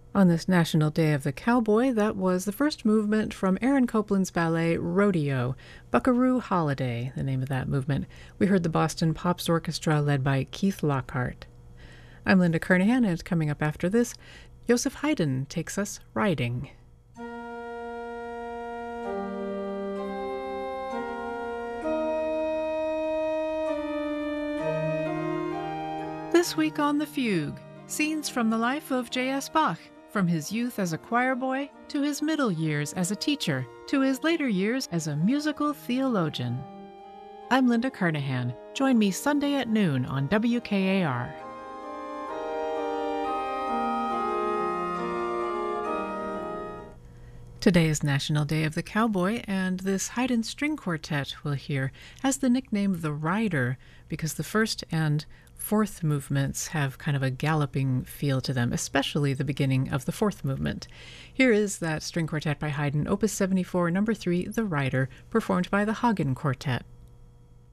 On this National Day of the Cowboy, that was the first movement from Aaron Copland's ballet Rodeo, Buckaroo Holiday, the name of that movement. We heard the Boston Pops Orchestra led by Keith Lockhart. I'm Linda Kernahan, and coming up after this, Joseph Haydn takes us riding. This week on The Fugue, scenes from the life of J.S. Bach, from his youth as a choir boy, to his middle years as a teacher, to his later years as a musical theologian. I'm Linda Kernahan. Join me Sunday at noon on WKAR. Today is National Day of the Cowboy, and this Haydn string quartet we'll hear has the nickname The Rider because the first and fourth movements have kind of a galloping feel to them, especially the beginning of the fourth movement. Here is that string quartet by Haydn, Opus 74, number 3, The Rider, performed by the Hagen Quartet.